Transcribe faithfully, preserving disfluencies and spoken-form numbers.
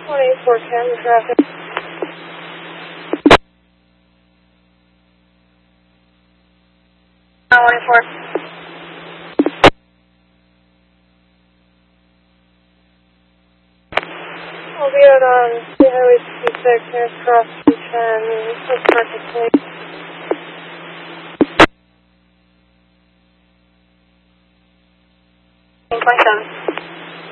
one eight four ten, traffic. one eight four. I'll be out on State Highway sixty-six, near Cross Beach and West Market Place. eight point seven.